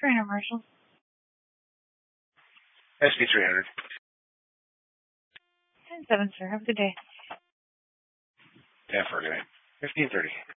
300, Marshall. SP 300. 10-7, sir. Have a good day. 10-4, good night. 1530.